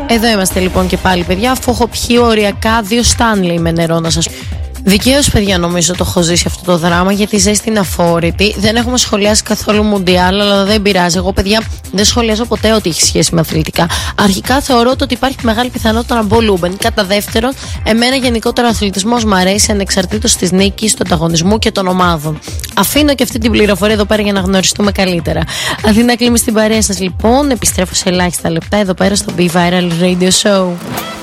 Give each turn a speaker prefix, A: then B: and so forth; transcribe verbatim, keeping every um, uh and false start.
A: Εδώ είμαστε λοιπόν και πάλι, παιδιά, αφού έχω πιει οριακά δύο Stanley με νερό, να σας πω. Δικαίως, παιδιά, νομίζω το έχω ζήσει αυτό το δράμα, γιατί η ζέστη είναι αφόρητη. Δεν έχουμε σχολιάσει καθόλου Μουντιάλ, αλλά δεν πειράζει. Εγώ, παιδιά, δεν σχολιάζω ποτέ ό,τι έχει σχέση με αθλητικά. Αρχικά θεωρώ ότι υπάρχει μεγάλη πιθανότητα να μπω Λούμπεν. Κατά δεύτερον, εμένα γενικότερα ο αθλητισμός μου αρέσει ανεξαρτήτως της νίκης, του ανταγωνισμού και των ομάδων. Αφήνω και αυτή την πληροφορία εδώ πέρα για να γνωριστούμε καλύτερα. Αθήνα, κλείνουμε στην παρέα σας λοιπόν. Επιστρέφω σε ελάχιστα λεπτά εδώ πέρα στο Be Viral Radio Show.